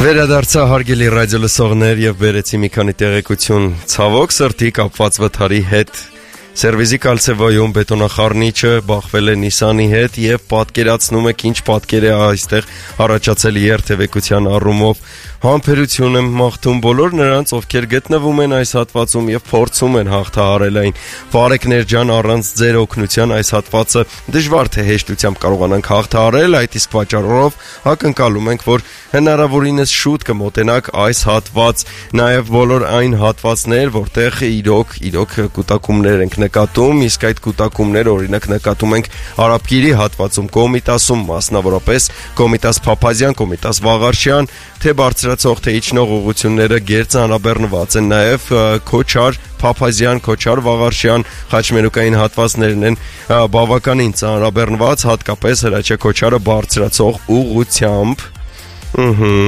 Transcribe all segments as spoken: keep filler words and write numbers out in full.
Վերադարձա հարգելի ռադիո լսողներ եւ բերեցի մի քանի տեղեկություն ցավոք սրտի կապված վթարի հետ։ Սերվիզի կալցեվայում բետոնախառնիչը բախվել է Նիսանի հետ եւ պատկերացնում եք ինչ պատկեր է այստեղ առաջացել երթևեկության առումով։ Համբերություն եմ մաղթում բոլոր նրանց, ովքեր գտնվում են այս հատվածում եւ փորձում են հաղթահարել այն։ Վարեկներ ջան, առանց ձեր օգնության այս հատվածը դժվար թե հեշտությամբ կարողանանք հաղթահարել, այդ իսկ պատճառով ակնկալում ենք, որ հնարավորինս շուտ կմոտենաք այս հատված, նաեւ բոլոր այն հատվածներ, որտեղ իրոք իրոք կուտակումներ ենք նկատում, իսկ այդ կուտակումները օրինակ նկատում ենք Արաբկիրի հատվածում, Կոմիտասում, մասնավորապես Կոմիտաս Փափազյան, Կոմիտաս Վաղարշյան, թե բարձրացող թե իջնող ուղղությունները գերծանրաբեռնված են, նաև Քոչար Փափազյան, Քոչար Վաղարշյան խաչմերուկային հատվածներն են բավականին ծանրաբեռնված, հատկապես Հրաչյա Քոչարը բարձրացող ուղղությամբ։ Ըհը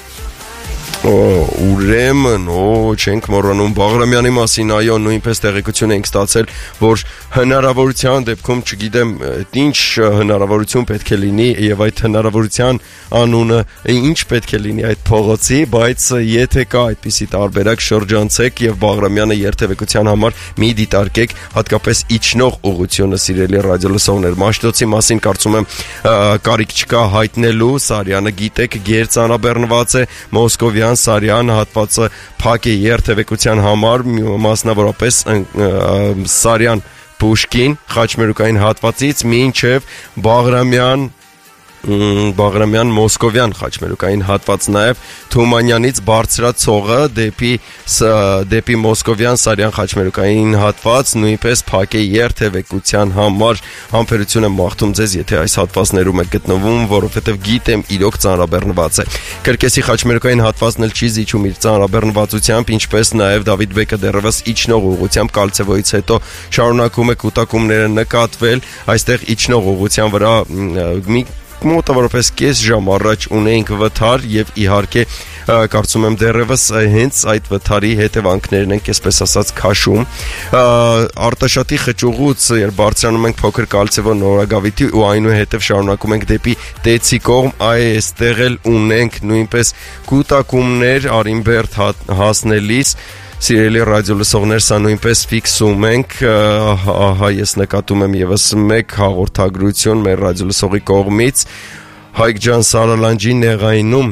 Օ, ուրեմն, օ, չենք մոռանում Բաղրամյանի մասին, այո, նույնպես տեղեկություն ենք ստացել, որ հնարավորության դեպքում, չգիտեմ, ինչ հնարավորություն պետք է լինի եւ այդ հնարավորության անունը ինչ պետք է լինի այդ փողոցի, բայց եթե կա այդպիսի տարբերակ, շրջանցեք եւ Բաղրամյանը երթևեկության համար մի դիտարկեք, հատկապես իջնող ուղղությունը, սիրելի ռադիոլսողներ, Մաշտոցի մասին կարծում եմ կարիք չկա հայտնելու, Սարյանը գիտեք, գերծանրաբեռնված է, Մոսկովյան Սարյան հատվածը փակ է երթևեկության համար, մասնավորապես Սարյան Պուշկին խաչմերուկային հատվածից մինչև Բաղրամյան Բաղրամյան Մոսկովյան խաչմերուկային հատված, նաև Թումանյանից բարձրացողը դեպի դեպի Մոսկովյան Սարյան խաչմերուկային հատված նույնպես փակ է երթևեկության համար։ Համբերություն եմ մաղթում ձեզ, եթե այս հատվածներում եք գտնվում, որովհետև գիտեմ իրոք ծանրաբեռնված է։ Կրկեսի խաչմերուկային հատվածն էլ չի զիջում իր ծանրաբեռնվածությամբ, ինչպես նաև Դավիթ Բեկը դեռևս իջնող ուղղությամբ Կալցեվոյից հետո շարունակում է կուտակումները նկատվել, այստեղ իջնող ուղղության վրա մի մոտավորապես կես ժամ առաջ ունեինք վթար եւ իհարկե կարծում եմ դեռևս հենց այդ վթարի հետևանքներն են, այսպես ասած, քաշում։ Արտաշատի խճուղուց երբ բարձրանում ենք փոքր Կալցեվո նորագավիթի ու այնուհետև շարունակում ենք դեպի Տեցի կողմ, այստեղ էլ ունենք նույնպես կուտակումներ Արինբերդ հասնելիս։ Սիրելի ռադիոլսողներ, սա նույնպես ֆիքսում ենք, ահա ես նկատում եմ եւս մեկ հաղորդագրություն մեր ռադիոլսողի կողմից, Հայկ ջան Սարալանջի Նեղայինում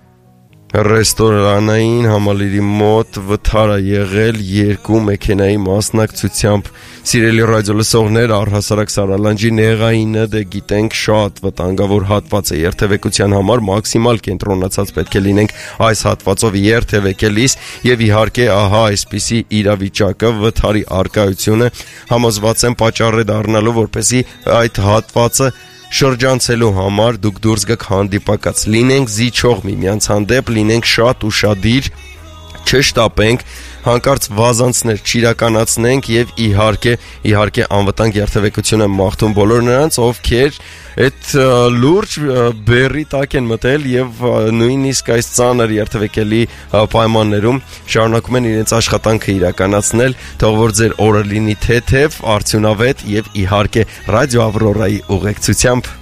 ռեստորանային համալիրի մոտ վթար է եղել երկու մեքենայի մասնակցությամբ։ Սիրելի ռադիոլսողներ, առհասարակ Սարալանջի Նեղայինը դե գիտենք շատ վտանգավոր հատված է երթևեկության համար, մաքսիմալ կենտրոնացած պետք է լինենք այս հատվածով երթևեկելիս եւ իհարկե ահա այսպիսի իրավիճակը, վթարի արկայությունը համոզված եմ պատճառ է դառնալու, որպեսզի այդ հատվածը շրջանցելու համար դուք դուրս գաք հանդիպակաց, լինենք զիջող միմյանց հանդեպ, լինենք շատ ուշադիր, չշտապենք, հանկարծ վազանցներ չիրականացնենք եւ իհարկե իհարկե անվտանգ երթևեկություն եմ մաղթում բոլոր նրանց, ովքեր այդ լուրջ բերի տակ են մտել եւ նույնիսկ այս ծանր երթևեկելի պայմաններում շարունակում են իրենց աշխատանքը իրականացնել, թող որ ձեր օրը լինի թեթև, արդյունավետ եւ իհարկե ռադիո Ավրորայի ուղեկցությամբ։